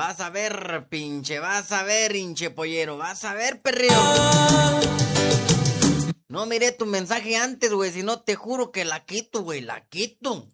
Vas a ver, pinche, vas a ver, hinche pollero, vas a ver, perreo. No miré tu mensaje antes, güey, si no te juro que la quito, güey, la quito.